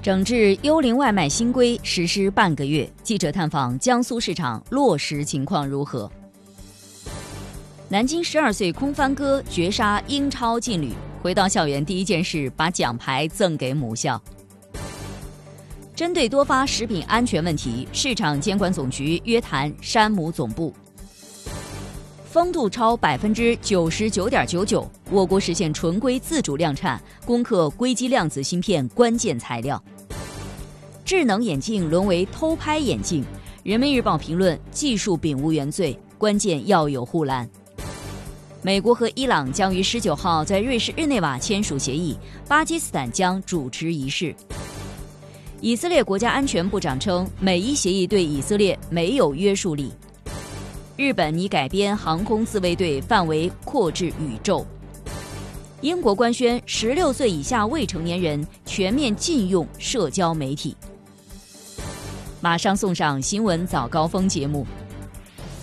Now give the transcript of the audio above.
整治幽灵外卖新规实施半个月，记者探访江苏市场落实情况如何？南京12岁空翻哥绝杀英超劲旅，回到校园第一件事把奖牌赠给母校。针对多发食品安全问题，市场监管总局约谈山姆总部。风度超 99.99%， 我国实现纯硅自主量产，攻克硅基量子芯片关键材料。智能眼镜沦为偷拍眼镜，人民日报评论技术秉无原罪，关键要有护栏。美国和伊朗将于19号在瑞士日内瓦签署协议，巴基斯坦将主持仪式。以色列国家安全部长称，美伊协议对以色列没有约束力。日本拟改编航空自卫队范围扩至宇宙。英国官宣16岁以下未成年人全面禁用社交媒体。马上送上新闻早高峰节目。